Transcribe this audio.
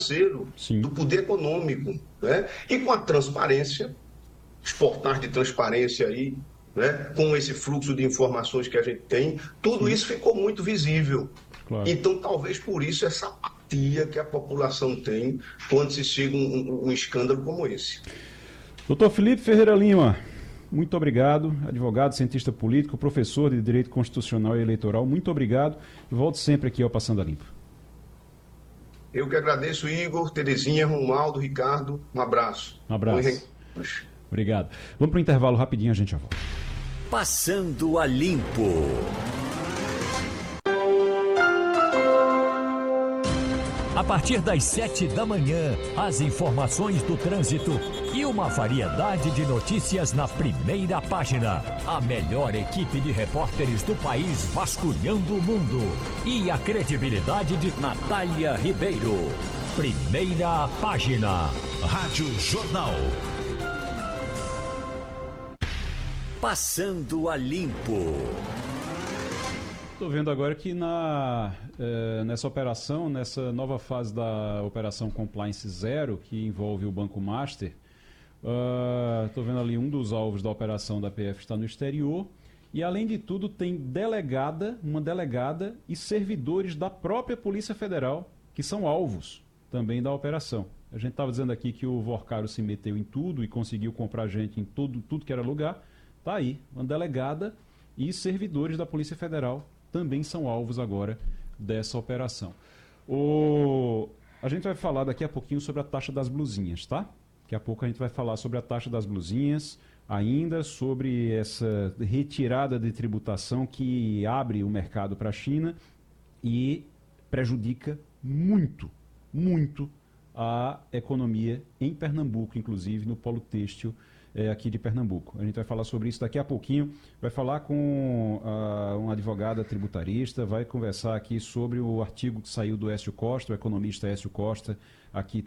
Sim. do poder econômico, né? E com a transparência, os portais de transparência aí, né? Com esse fluxo de informações que a gente tem, tudo Sim, isso ficou muito visível. claro. Então, talvez por isso essa apatia que a população tem quando se chega um escândalo como esse. Doutor Felipe Ferreira Lima, muito obrigado. Advogado, cientista político, professor de Direito Constitucional e Eleitoral, muito obrigado. E volte sempre aqui ao Passando a Limpo. Eu que agradeço, Igor, Terezinha, Romualdo, Ricardo. Um abraço. Um Bom abraço. Obrigado. Vamos para o intervalo rapidinho, a gente já volta. Passando a Limpo. A partir das 7 da manhã, as informações do trânsito e uma variedade de notícias na primeira página. A melhor equipe de repórteres do país vasculhando o mundo. E a credibilidade de Natália Ribeiro. Primeira página. Rádio Jornal. Passando a Limpo. Estou vendo agora que nessa operação, nessa nova fase da Operação Compliance Zero, que envolve o Banco Master, estou vendo ali um dos alvos da operação da PF está no exterior, e além de tudo tem uma delegada e servidores da própria Polícia Federal, que são alvos também da operação. A gente estava dizendo aqui que o Vorcaro se meteu em tudo e conseguiu comprar gente em tudo que era lugar. Está aí, uma delegada e servidores da Polícia Federal também são alvos agora dessa operação. A gente vai falar daqui a pouquinho sobre a taxa das blusinhas, tá? Daqui a pouco a gente vai falar sobre a taxa das blusinhas, ainda sobre essa retirada de tributação que abre o mercado para a China e prejudica muito, muito a economia em Pernambuco, inclusive no polo têxtil aqui de Pernambuco. A gente vai falar sobre isso daqui a pouquinho, vai falar com uma advogada tributarista, vai conversar aqui sobre o artigo que saiu do Écio Costa, o economista Écio Costa, aqui